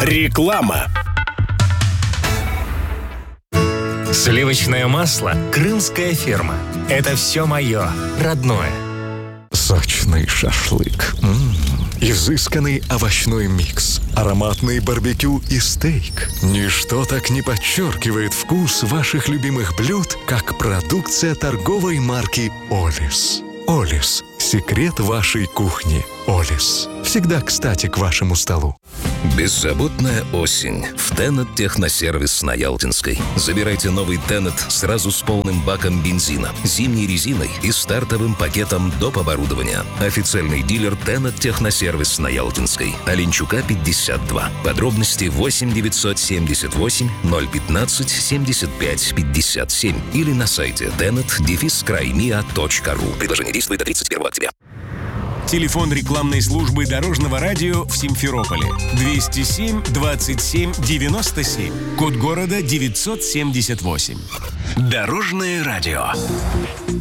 Реклама. Сливочное масло «Крымская ферма». Это все мое, родное. Сочный шашлык. Изысканный овощной микс. Ароматный барбекю и стейк. Ничто так не подчеркивает вкус ваших любимых блюд, как продукция торговой марки «Олис». «Олис» – секрет вашей кухни. «Олис» – всегда кстати к вашему столу. Беззаботная осень в Тенет Техносервис на Ялтинской. Забирайте новый Тенет сразу с полным баком бензина, зимней резиной и стартовым пакетом доп. Оборудования. Официальный дилер Тенет Техносервис на Ялтинской. Оленчука, 52. Подробности 8 978 015 75 57 или на сайте tenet-kraimia.ru. Предложение действует до 31 октября. Телефон рекламной службы Дорожного радио в Симферополе 207 27 97. Код города 978. Дорожное радио.